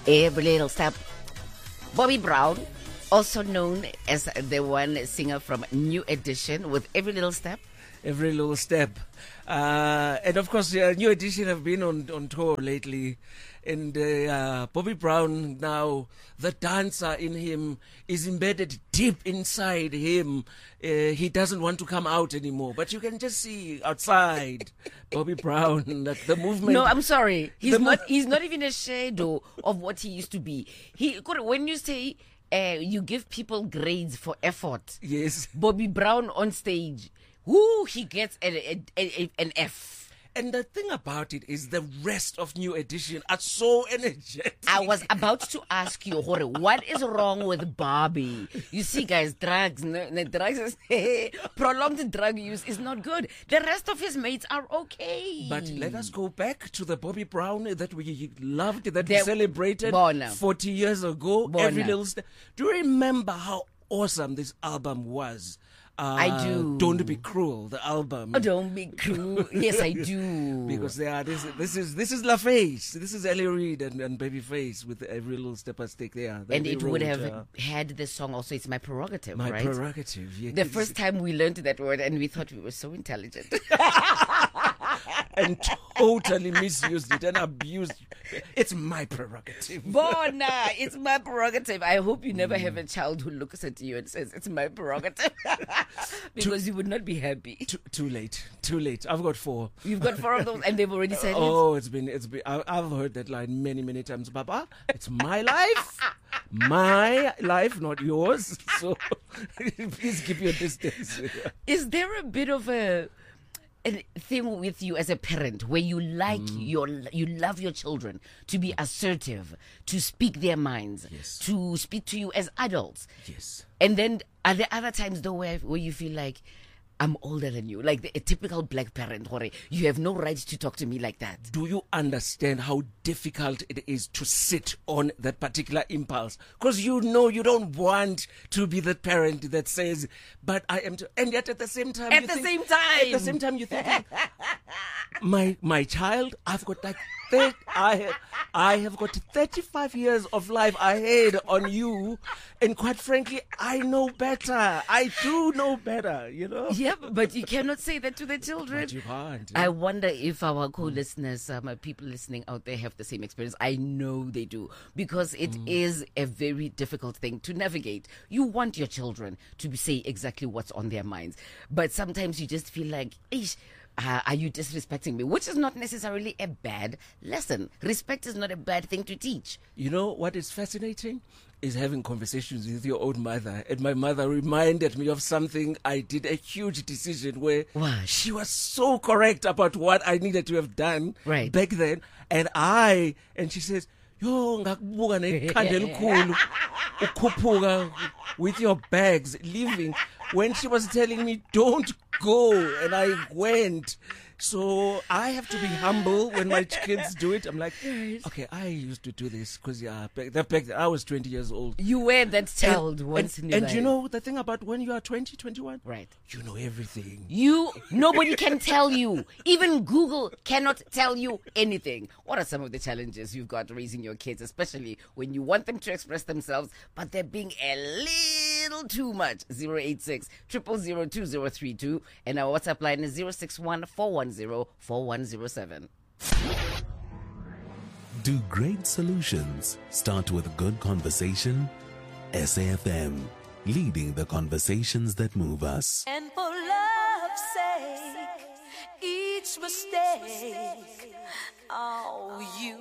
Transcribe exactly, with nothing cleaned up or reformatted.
Every Little Step. Bobby Brown, also known as the one singer from New Edition with Every Little Step. Every Little Step. Uh, and of course, uh, New Edition have been on, on tour lately. And uh, Bobby Brown now, the dancer in him is embedded deep inside him. Uh, he doesn't want to come out anymore. But you can just see outside Bobby Brown, that the movement. No, I'm sorry. He's The not. mo- He's not even a shadow of what he used to be. He when you say uh, you give people grades for effort, Yes. Bobby Brown on stage, whoo, he gets a, a, a, an F. And the thing about it is the rest of New Edition are so energetic. I was about to ask you, Hore, what is wrong with Bobby? You see, guys, drugs, no, no, drugs is, prolonged drug use is not good. The rest of his mates are okay. But let us go back to the Bobby Brown that we loved, that we The- celebrated Bona. forty years ago. Bona. Every little step. Do you remember how awesome this album was? Uh, I do. Don't Be Cruel, the album. Oh, don't be cruel. Yes, I do. Because they are this. This is this is LaFace. This is Ellie Reid and, and Babyface with Every Little Step I Take there. that And they it would wrote, have uh, had the song also. It's my prerogative, my right? prerogative. Yeah, The it's- first time we learned that word, and we thought we were so intelligent. and totally misused it and abused it. It's my prerogative. Bona, it's my prerogative. I hope you never have a child who looks at you and says, it's my prerogative. Because you would not be happy. Too, too late. Too late. I've got four. You've got four of those, and they've already said it. Oh, it's been, it's been, I- I've heard that line many, many times. Papa, it's my life, my life, not yours. So please keep your distance. Is there a bit of a, a thing with you as a parent where you like Mm. your, you love your children to be assertive, to speak their minds, Yes. to speak to you as adults? Yes. And then are there other times though where, where you feel like I'm older than you, like the, a typical black parent, Hore, you have no right to talk to me like that? Do you understand how difficult it is to sit on that particular impulse? Because you know you don't want to be the parent that says, but I am, to, and yet at the same time, At you the think- same time. at the same time, you think, my my child, I've got like, thir- I have, I have got thirty-five years of life ahead on you, and quite frankly, I know better. I do know better, you know. Yeah, but you cannot say that to the children. But you can't. I wonder if our co-listeners, um, uh, people listening out there, have the same experience. I know they do, because it Mm. is a very difficult thing to navigate. You want your children to be, say exactly what's on their minds, but sometimes you just feel like, Eish, uh, are you disrespecting me? Which is not necessarily a bad lesson. Respect is not a bad thing to teach. You know what is fascinating? Is having conversations with your own mother. And my mother reminded me of something. I did a huge decision where What? she was so correct about what I needed to have done Right. back then. And I, and she says, yo, ngakubuka nekhanda elikhulu, ukhuphuka with your bags, leaving. When she was telling me, don't go, and I went. So I have to be humble when my kids do it. I'm like, okay, I used to do this because yeah, back, that back then, I was twenty years old. You were that child and, once and, in your and life. you know the thing about when you are twenty, twenty-one? Right. You know everything. You, nobody can tell you. Even Google cannot tell you anything. What are some of the challenges you've got raising your kids, especially when you want them to express themselves, but they're being a little too much? zero eight six, zero zero zero, two zero three two, and our WhatsApp line is zero six one, four one zero, four one zero seven. Do great solutions start with good conversation? S A F M, leading the conversations that move us. And for love's sake, each mistake, oh, you